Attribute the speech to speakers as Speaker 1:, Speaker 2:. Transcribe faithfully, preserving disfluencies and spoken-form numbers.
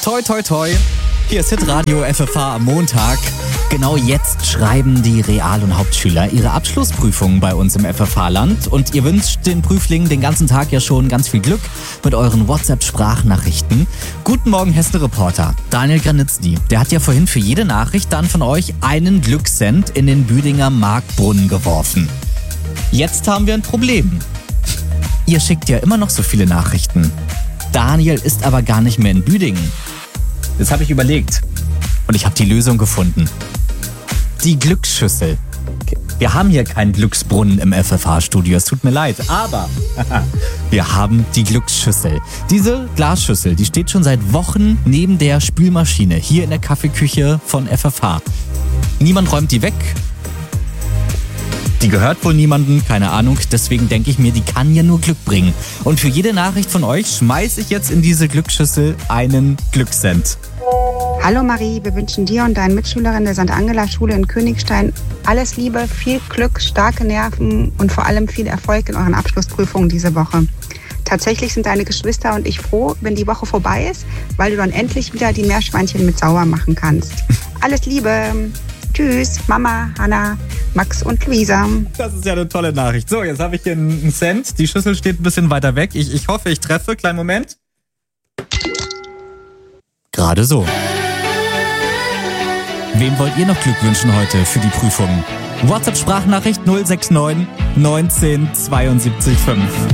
Speaker 1: Toi, toi, toi. Hier ist Hitradio F F H am Montag. Genau jetzt schreiben die Real- und Hauptschüler ihre Abschlussprüfungen bei uns im F F H-Land. Und ihr wünscht den Prüflingen den ganzen Tag ja schon ganz viel Glück mit euren WhatsApp-Sprachnachrichten. Guten Morgen, Hessen-Reporter Daniel Granitzny. Der hat ja vorhin für jede Nachricht dann von euch einen Glückscent in den Büdinger Marktbrunnen geworfen. Jetzt haben wir ein Problem. Ihr schickt ja immer noch so viele Nachrichten. Daniel ist aber gar nicht mehr in Büdingen. Das habe ich überlegt. Und ich habe die Lösung gefunden. Die Glücksschüssel. Wir haben hier keinen Glücksbrunnen im F F H-Studio, es tut mir leid. Aber wir haben die Glücksschüssel. Diese Glasschüssel, die steht schon seit Wochen neben der Spülmaschine hier in der Kaffeeküche von F F H. Niemand räumt die weg. Die gehört wohl niemandem, keine Ahnung. Deswegen denke ich mir, die kann ja nur Glück bringen. Und für jede Nachricht von euch schmeiße ich jetzt in diese Glücksschüssel einen Glückscent.
Speaker 2: Hallo Marie, wir wünschen dir und deinen Mitschülerinnen der Sankt Angela Schule in Königstein alles Liebe, viel Glück, starke Nerven und vor allem viel Erfolg in euren Abschlussprüfungen diese Woche. Tatsächlich sind deine Geschwister und ich froh, wenn die Woche vorbei ist, weil du dann endlich wieder die Meerschweinchen mit sauer machen kannst. Alles Liebe! Tschüss, Mama, Hanna, Max und Luisa.
Speaker 1: Das ist ja eine tolle Nachricht. So, jetzt habe ich hier einen Cent. Die Schüssel steht ein bisschen weiter weg. Ich, ich hoffe, ich treffe. Kleinen Moment. Gerade so. Wem wollt ihr noch Glück wünschen heute für die Prüfung? WhatsApp-Sprachnachricht null sechs neun neunzehn zweiundsiebzig fünf.